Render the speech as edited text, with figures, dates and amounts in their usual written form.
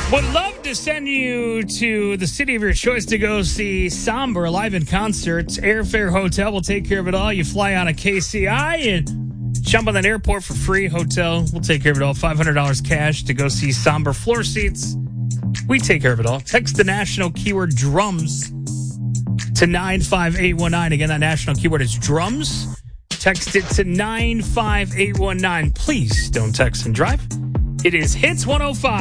Would love to send you to the city of your choice to go see Somber live in concert. Airfare, hotel will take care of it all. You fly on a KCI and jump on that airport for free. Hotel, we'll take care of it all. $500 cash to go see Somber. Floor seats, we take care of it all. Text the national keyword drums to 95819. Again, that national keyword is drums. Text it to 95819. Please don't text and drive. It is Hits 105.